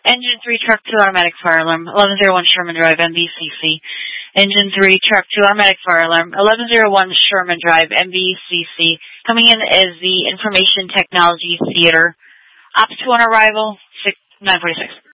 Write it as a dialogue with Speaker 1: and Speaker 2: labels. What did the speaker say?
Speaker 1: Engine 3, Truck 2, Automatic Fire Alarm, 1101 Sherman Drive, MVCC. Engine 3, Truck 2, Automatic Fire Alarm, 1101 Sherman Drive, MVCC. Coming in is the Information Technology Theater. Ops 2 on arrival, 946.